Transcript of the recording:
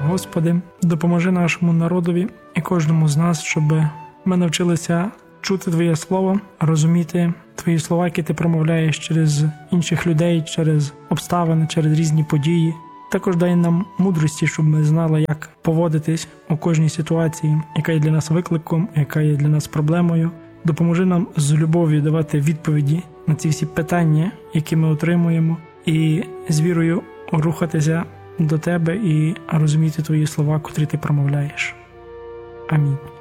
Господи, допоможи нашому народові і кожному з нас, щоб ми навчилися чути Твоє Слово, розуміти Твої слова, які Ти промовляєш через інших людей, через обставини, через різні події. Також дай нам мудрості, щоб ми знали, як поводитись у кожній ситуації, яка є для нас викликом, яка є для нас проблемою. Допоможи нам з любов'ю давати відповіді на ці всі питання, які ми отримуємо, і з вірою рухатися до Тебе і розуміти Твої слова, котрі Ти промовляєш. Амінь.